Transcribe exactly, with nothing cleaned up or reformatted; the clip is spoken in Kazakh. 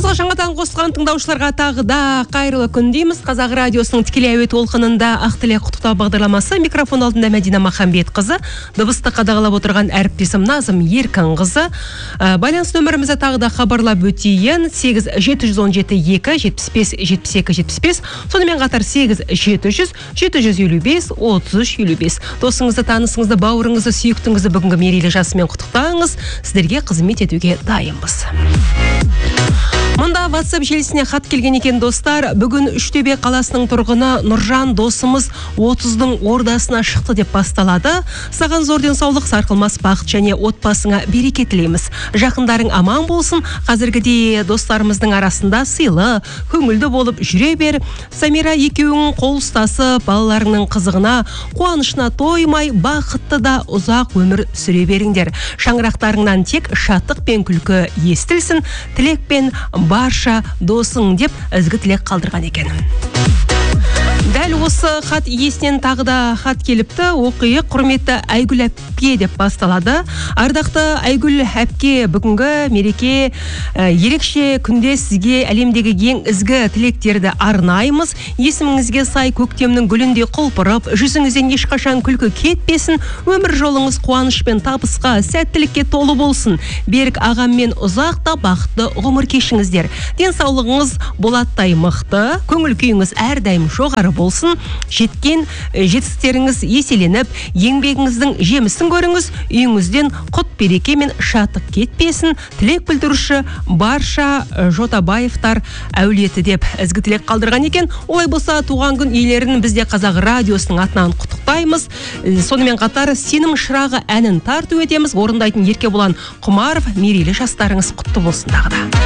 Достар, жаңадан қосылған тыңдаушыларға тағы да қайырлы күн дейміз. Қазақ радиосының тікелей әуе толқынында Ақ тілек құттықтау бағдарламасы. Микрофон алдында Мәдина Махамбетқызы, дыбысты қадағалап отырған әріптесім Назым Еркінқызы. Байланыс нөмірімізді тағы да хабарлап өтейін: сегіз жеті жүз он жеті екі жетпіс бес жетпіс екі жетпіс бес. Сонымен қатар сегіз жеті жүз жеті жүз елу бес отыз үш елу бес. Досыңызды, танысыңызды, бауырыңызды, сүйіктіңізді бүгінгі мерейлі жасымен құттықтаңыз. Сіздерге қызмет етуге дайынбыз. Мұнда WhatsApp желісіне хат келген екен, достар. Бүгін Үштөбе қаласының тұрғыны Нұржан досымыз отыздың ордасына шықты деп басталады. Саған зор денсаулық, сарқылмас бақыт және отбасыңа береке тілейміз. Жақындарың аман болсын. Қазіргідей достарымыздың арасында сыйлы, көңілді болып жүре бер. Самира, екеуің қол ұстасып, балаларыңның қызығына, қуанышына тоймай, бақытты да ұзақ өмір сүре беріңдер. Шаңырақтарыңнан тек шаттық пен күлкі естілсін. Тілекпен барша досың деп ізгі тілек қалдырған екен. Дәл осы хат иесінен тағы да хат келіпті. Оқиық: құрметті Айгүл әпке деп басталады. Ардақты Айгүл әпке, бүгінгі мереке ерекше күнде сізге әлемдегі ең ізгі тілектерді арнаймыз. Есіміңізге сай көктемнің гүлінде құлпырып, жүзіңізден ешқашан күлкі кетпесін. Өмір жолыңыз қуаныш пен табысқа, сәттілікке толы болсын. Берік ағаммен ұзақ та бақытты ғұмыр кешіңіздер. Денсаулығыңыз болаттай мықты, көңіл күйіңіз әрдайым жоғары болсын. Жеткен жетістіктеріңіз еселеніп, еңбегіңіздің жемісін көріңіз. Үйіңізден құт береке мен шаттық кетпесін. Тілек білдіруші барша Жотабаевтар әулеті деп ізгі тілек қалдырған екен. Олай болса, туған күн иелерін бізде Қазақ радиосының атынан құттықтаймыз. Сонымен қатар Сенің шырағы әнін тарту етеміз. Орындайтын Еркебұлан Құмаров, мерейлі жастарыңыз құтты болсын тағы да.